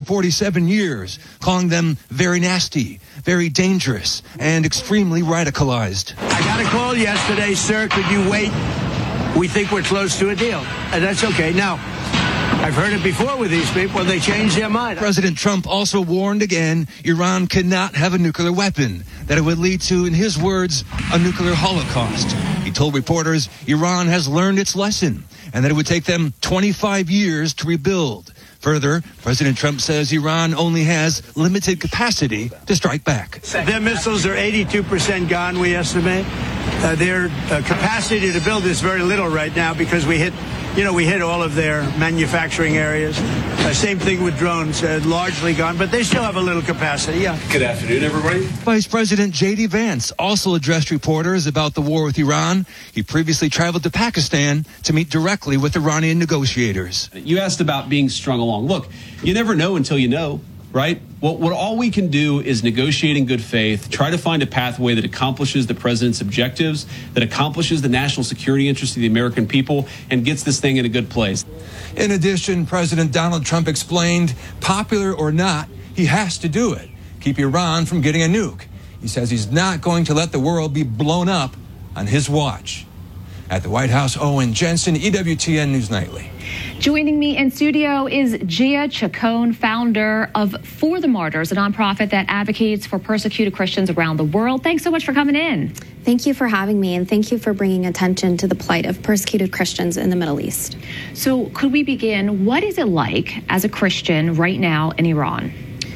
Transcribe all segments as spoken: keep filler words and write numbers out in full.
forty-seven years, calling them very nasty, very dangerous, and extremely radicalized. I got a call yesterday, sir. Could you wait? We think we're close to a deal. And that's okay. Now, I've heard it before with these people. They change their mind. President Trump also warned again Iran cannot have a nuclear weapon, that it would lead to, in his words, a nuclear holocaust. He told reporters Iran has learned its lesson and that it would take them twenty-five years to rebuild. Further, President Trump says Iran only has limited capacity to strike back. Their missiles are eighty-two percent gone, we estimate. Uh, their uh, capacity to build is very little right now because we hit, you know, we hit all of their manufacturing areas. Uh, same thing with drones, uh, largely gone, but they still have a little capacity, yeah. Good afternoon, everybody. Vice President J D Vance also addressed reporters about the war with Iran. He previously traveled to Pakistan to meet directly with Iranian negotiators. You asked about being strung along. Look, you never know until you know, right? What, what all we can do is negotiate in good faith, try to find a pathway that accomplishes the president's objectives, that accomplishes the national security interests of the American people, and gets this thing in a good place. In addition, President Donald Trump explained, popular or not, he has to do it. Keep Iran from getting a nuke. He says he's not going to let the world be blown up on his watch. At the White House, Owen Jensen, E W T N News Nightly. Joining me in studio is Gia Chacon, founder of For the Martyrs, a nonprofit that advocates for persecuted Christians around the world. Thanks so much for coming in. Thank you for having me, and thank you for bringing attention to the plight of persecuted Christians in the Middle East. So could we begin? What is it like as a Christian right now in Iran?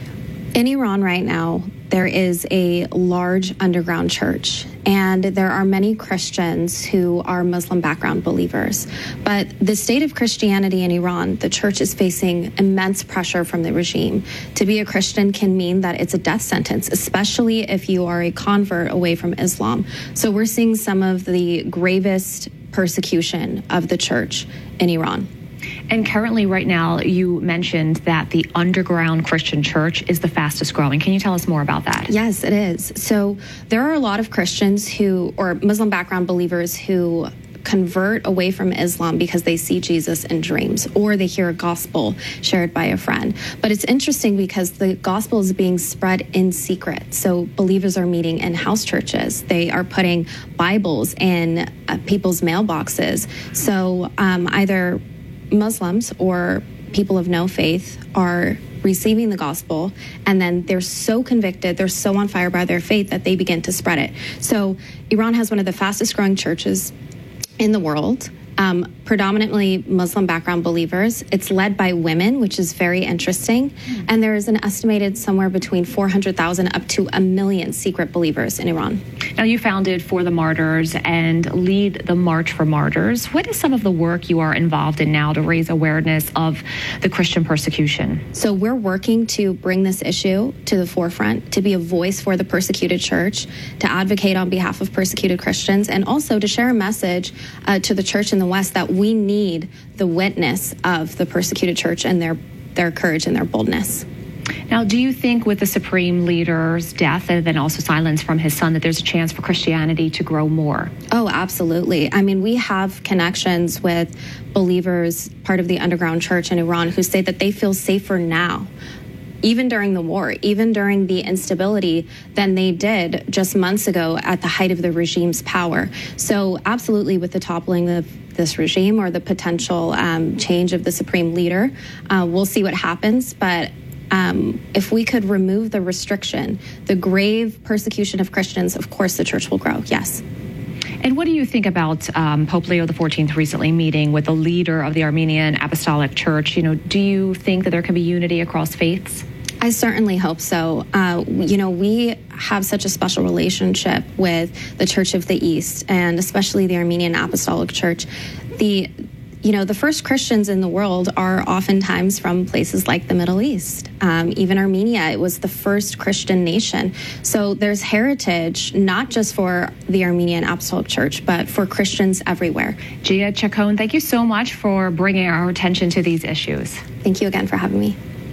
In Iran right now, there is a large underground church, and there are many Christians who are Muslim background believers. But the state of Christianity in Iran, the church is facing immense pressure from the regime. To be a Christian can mean that it's a death sentence, especially if you are a convert away from Islam. So we're seeing some of the gravest persecution of the church in Iran. And currently, right now, you mentioned that the underground Christian church is the fastest growing. Can you tell us more about that? Yes, it is. So there are a lot of Christians who, or Muslim background believers who convert away from Islam because they see Jesus in dreams or they hear a gospel shared by a friend. But it's interesting because the gospel is being spread in secret. So believers are meeting in house churches. They are putting Bibles in uh, people's mailboxes. So um, either Muslims or people of no faith are receiving the gospel, and then they're so convicted, they're so on fire by their faith that they begin to spread it. So Iran has one of the fastest growing churches in the world. Um, predominantly Muslim background believers. It's led by women, which is very interesting. Mm. And there is an estimated somewhere between four hundred thousand up to a million secret believers in Iran. Now, you founded For the Martyrs and lead the March for Martyrs. What is some of the work you are involved in now to raise awareness of the Christian persecution? So we're working to bring this issue to the forefront, to be a voice for the persecuted church, to advocate on behalf of persecuted Christians, and also to share a message uh, to the church in the West that we need the witness of the persecuted church and their their courage and their boldness. Now, do you think with the Supreme Leader's death and then also silence from his son that there's a chance for Christianity to grow more? Oh, absolutely. I mean, we have connections with believers, part of the underground church in Iran, who say that they feel safer now, even during the war, even during the instability, than they did just months ago at the height of the regime's power. So absolutely, with the toppling of this regime or the potential um, change of the Supreme Leader, uh, we'll see what happens. But um, if we could remove the restriction, the grave persecution of Christians, of course the church will grow, yes. And what do you think about um, Pope Leo the fourteenth recently meeting with the leader of the Armenian Apostolic Church? You know, do you think that there can be unity across faiths? I certainly hope so. Uh, you know, we have such a special relationship with the Church of the East, and especially the Armenian Apostolic Church. The, you know, the first Christians in the world are oftentimes from places like the Middle East. Um, even Armenia, it was the first Christian nation. So there's heritage, not just for the Armenian Apostolic Church, but for Christians everywhere. Gia Chacon, thank you so much for bringing our attention to these issues. Thank you again for having me.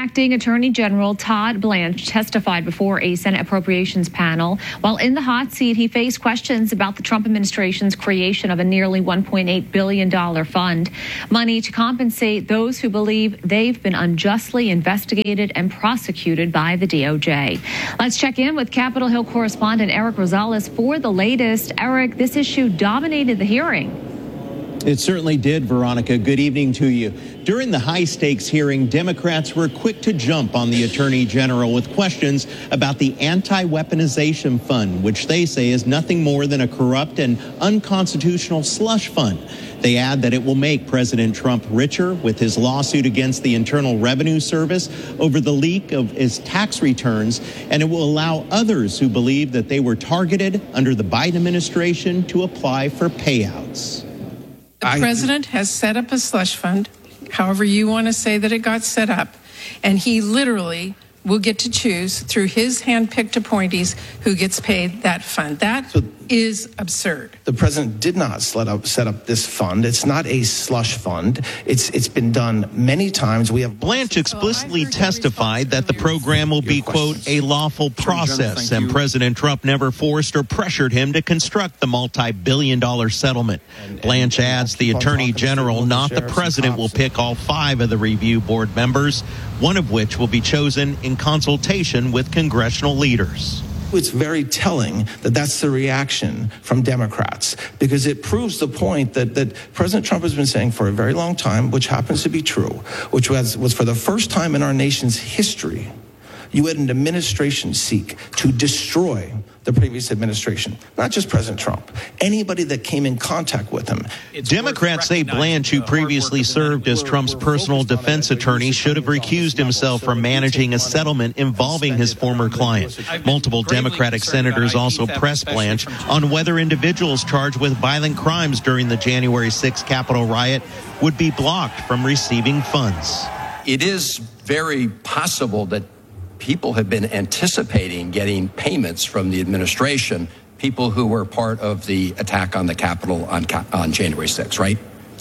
Acting Attorney General Todd Blanche testified before a Senate Appropriations panel. While in the hot seat, he faced questions about the Trump administration's creation of a nearly one point eight billion dollars fund, money to compensate those who believe they've been unjustly investigated and prosecuted by the D O J. Let's check in with Capitol Hill correspondent Eric Rosales for the latest. Eric, this issue dominated the hearing. It certainly did, Veronica. Good evening to you. During the high-stakes hearing, Democrats were quick to jump on the Attorney General with questions about the anti-weaponization fund, which they say is nothing more than a corrupt and unconstitutional slush fund. They add that it will make President Trump richer with his lawsuit against the Internal Revenue Service over the leak of his tax returns, and it will allow others who believe that they were targeted under the Biden administration to apply for payouts. The president has set up a slush fund, however you want to say that it got set up, and he literally will get to choose through his hand-picked appointees who gets paid that fund. That so is absurd. The president did not set up, set up this fund. It's not a slush fund. It's It's been done many times. We have Blanche explicitly testified that the program will be, quote, a lawful process, and President Trump never forced or pressured him to construct the multi-billion dollar settlement. Blanche adds the Attorney General, not the president, will pick all five of the review board members, one of which will be chosen in consultation with congressional leaders. It's very telling that that's the reaction from Democrats, because it proves the point that, that President Trump has been saying for a very long time, which happens to be true, which was, was for the first time in our nation's history, you had an administration seek to destroy the previous administration, not just President Trump, anybody that came in contact with him. It's Democrats say Blanche, who previously served as Trump's personal defense attorney, should have recused himself from managing a settlement involving his former client. Multiple Democratic senators also pressed Blanche on whether individuals charged with violent crimes during the January sixth Capitol riot would be blocked from receiving funds. It is very possible that people have been anticipating getting payments from the administration, people who were part of the attack on the Capitol on, on January sixth, right?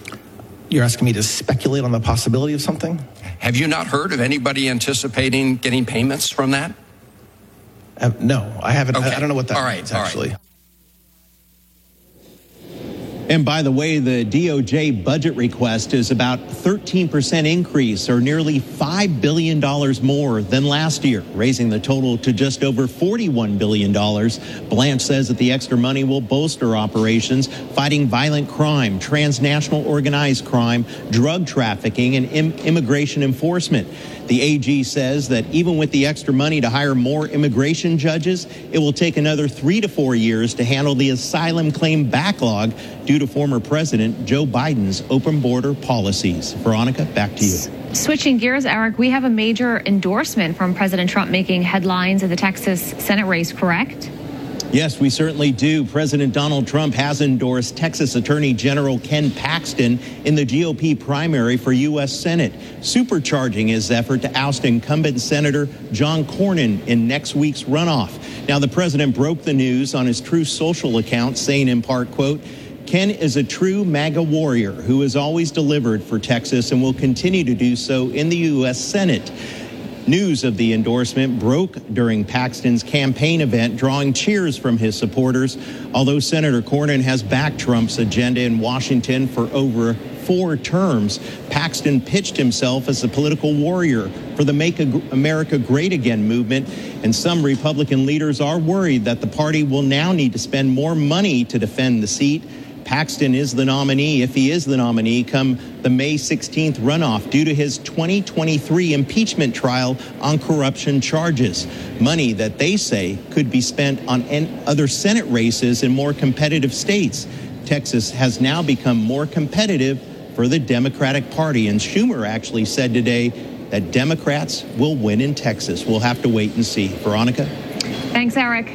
You're asking me to speculate on the possibility of something? Have you not heard of anybody anticipating getting payments from that? Uh, no, I haven't. Okay. I, I don't know what that all right, means, all actually. Right. And by the way, the D O J budget request is about thirteen percent increase, or nearly five billion dollars more than last year, raising the total to just over forty-one billion dollars. Blanche says that the extra money will bolster operations fighting violent crime, transnational organized crime, drug trafficking, and im- immigration enforcement. The A G says that even with the extra money to hire more immigration judges, it will take another three to four years to handle the asylum claim backlog due to former President Joe Biden's open border policies. Veronica, back to you. Switching gears, Eric, we have a major endorsement from President Trump making headlines in the Texas Senate race, correct? Yes, we certainly do. President Donald Trump has endorsed Texas Attorney General Ken Paxton in the G O P primary for U S Senate, supercharging his effort to oust incumbent Senator John Cornyn in next week's runoff. Now, the president broke the news on his Truth Social account, saying in part, quote, Ken is a true MAGA warrior who has always delivered for Texas and will continue to do so in the U S Senate. News of the endorsement broke during Paxton's campaign event, drawing cheers from his supporters. Although Senator Cornyn has backed Trump's agenda in Washington for over four terms, Paxton pitched himself as a political warrior for the Make America Great Again movement, and some Republican leaders are worried that the party will now need to spend more money to defend the seat. Paxton is the nominee, if he is the nominee, come the May sixteenth runoff due to his twenty twenty-three impeachment trial on corruption charges. Money that they say could be spent on other Senate races in more competitive states. Texas has now become more competitive for the Democratic Party, and Schumer actually said today that Democrats will win in Texas. We'll have to wait and see. Veronica? Thanks, Eric.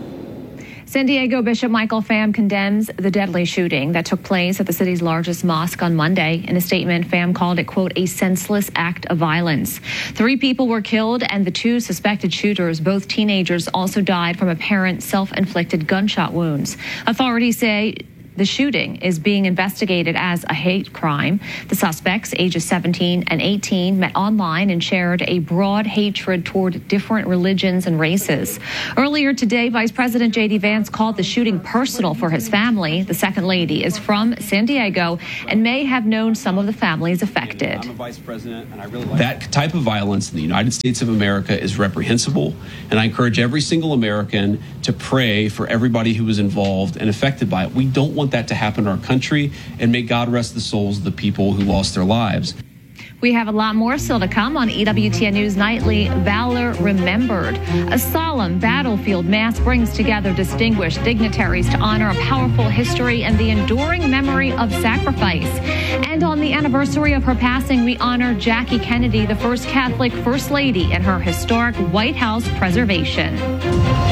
San Diego Bishop Michael Pham condemns the deadly shooting that took place at the city's largest mosque on Monday. In a statement, Pham called it, quote, a senseless act of violence. Three people were killed, and the two suspected shooters, both teenagers, also died from apparent self-inflicted gunshot wounds. Authorities say The shooting is being investigated as a hate crime. The suspects, ages seventeen and eighteen, met online and shared a broad hatred toward different religions and races. Earlier today, Vice President J D Vance called the shooting personal for his family. The second lady is from San Diego and may have known some of the families affected. I'm a vice president, and I really like that type of violence in the United States of America is reprehensible, and I encourage every single American to pray for everybody who was involved and affected by it. We don't want that to happen in our country, and may God rest the souls of the people who lost their lives. We have a lot more still to come on E W T N News Nightly. Valor Remembered. A solemn battlefield mass brings together distinguished dignitaries to honor a powerful history and the enduring memory of sacrifice. And on the anniversary of her passing, we honor Jackie Kennedy, the first Catholic First Lady, and her historic White House preservation.